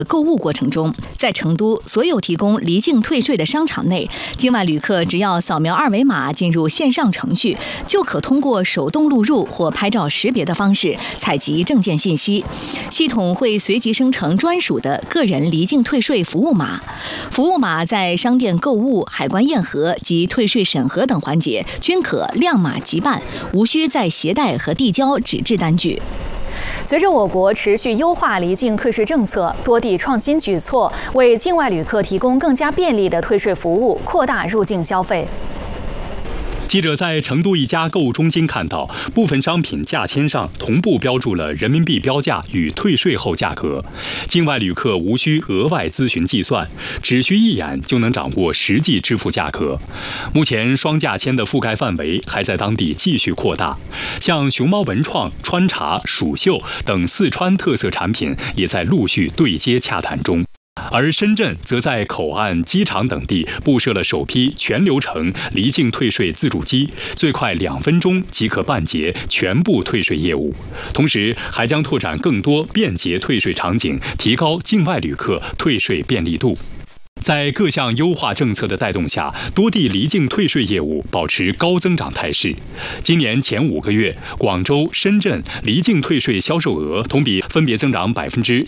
购物过程中，在成都所有提供离境退税的商场内，境外旅客只要扫描二维码进入线上程序，就可通过手动录入或拍照识别的方式采集证件信息，系统会随即生成专属的个人离境退税服务码。服务码在商店购物、海关验核及退税审核等环节均可亮码即办，无需再携带和递交纸质单据。 随着我国持续优化离境退税政策，多地创新举措，为境外旅客提供更加便利的退税服务，扩大入境消费。 记者在成都一家购物中心看到，部分商品价签上同步标注了人民币标价与退税后价格，境外旅客无需额外咨询计算，只需一眼就能掌握实际支付价格。目前，双价签的覆盖范围还在当地继续扩大，像熊猫文创、川茶、蜀绣等四川特色产品也在陆续对接洽谈中。而深圳则在口岸、机场等地布设了首批全流程离境退税自助机，最快2分钟即可办结全部退税业务。同时，还将拓展更多便捷退税场景，提高境外旅客退税便利度。在各项优化政策的带动下，多地离境退税业务保持高增长态势。今年前5个月，广州、深圳离境退税销售额同比分别增长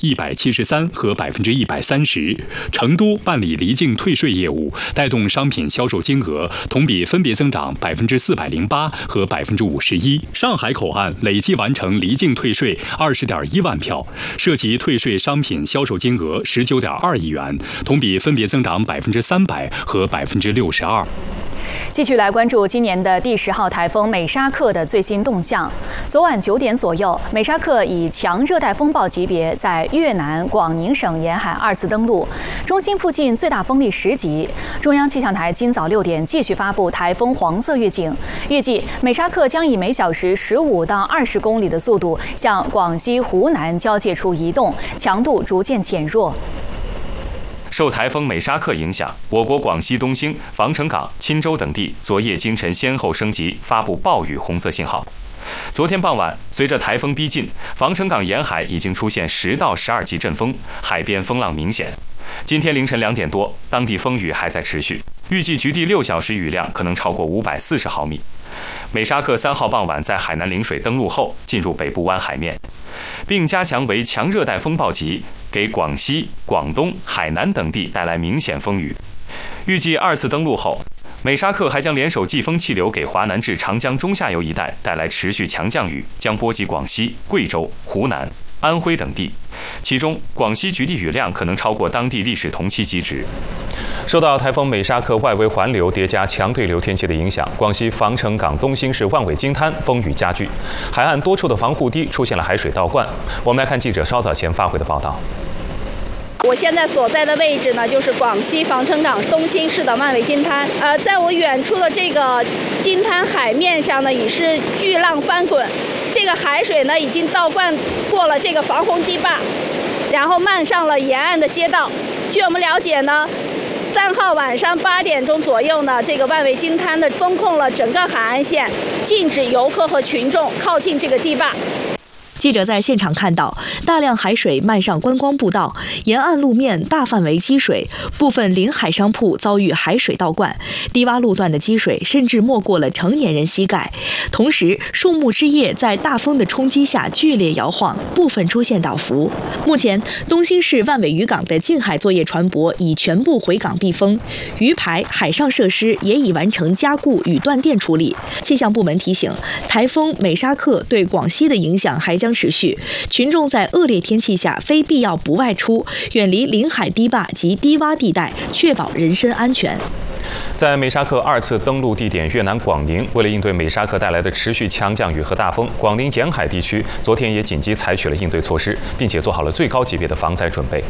173%和130%。成都办理离境退税业务，带动商品销售金额同比分别增长408%和51%。上海口岸累计完成离境退税20.1万票，涉及退税商品销售金额19.2亿元，同比分别增长300%和62%。 继续来关注今年的第10号台风美沙克的最新动向。昨晚9点左右，美沙克以强热带风暴级别在越南广宁省沿海2次登陆，中心附近最大风力10级。中央气象台今早6点继续发布台风黄色预警，预计美沙克将以每小时15到20公里的速度向广西、湖南交界处移动，强度逐渐减弱。 受台风美沙克影响，我国广西东兴、防城港、钦州等地昨夜今晨先后升级发布暴雨红色信号。昨天傍晚，随着台风逼近，防城港沿海已经出现10到12级阵风，海边风浪明显。今天凌晨2点多，当地风雨还在持续，预计局地6小时雨量可能超过540毫米。美沙克3号傍晚在海南陵水登陆后，进入北部湾海面，并加强为强热带风暴级，给广西、广东、海南等地带来明显风雨。预计2次登陆后，美沙克还将联手季风气流给华南至长江中下游一带带来持续强降雨，将波及广西、贵州、湖南、安徽等地，其中广西局地雨量可能超过当地历史同期极值。 受到台风美沙克外围环流叠加强对流天气的影响，广西防城港东兴市万尾金滩风雨加剧，海岸多处的防护堤出现了海水倒灌。我们来看记者稍早前发回的报道。 我现在所在的位置呢，就是广西防城港东兴市的万尾金滩。在我远处的这个金滩海面上呢，已是巨浪翻滚，这个海水呢已经倒灌过了这个防洪堤坝，然后漫上了沿岸的街道。据我们了解呢，3号晚上8点钟左右呢，这个万尾金滩的封控了整个海岸线，禁止游客和群众靠近这个堤坝。 记者在现场看到，大量海水漫上观光步道，沿岸路面大范围积水，部分临海商铺遭遇海水倒灌，低洼路段的积水甚至没过了成年人膝盖。同时，树木枝叶在大风的冲击下剧烈摇晃，部分出现倒伏。目前，东兴市万尾渔港的近海作业船舶已全部回港避风，鱼排、海上设施也已完成加固与断电处理。气象部门提醒，台风美沙克对广西的影响还将持续，群众在恶劣天气下非必要不外出，远离临海堤坝及低洼地带，确保人身安全。 在美沙克2次登陆地点越南广宁，为了应对美沙克带来的持续强降雨和大风，广宁沿海地区昨天也紧急采取了应对措施，并且做好了最高级别的防灾准备。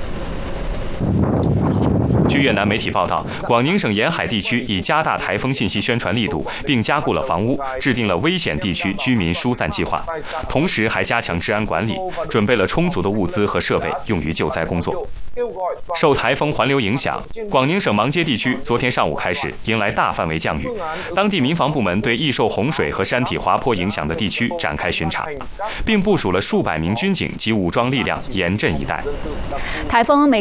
据越南媒体报道，广宁省沿海地区已加大台风信息宣传力度，并加固了房屋，制定了危险地区居民疏散计划，同时还加强治安管理，准备了充足的物资和设备用于救灾工作。受台风环流影响，广宁省芒街地区昨天上午开始迎来大范围降雨，当地民防部门对易受洪水和山体滑坡影响的地区展开巡查，并部署了数百名军警及武装力量严阵以待。 台风美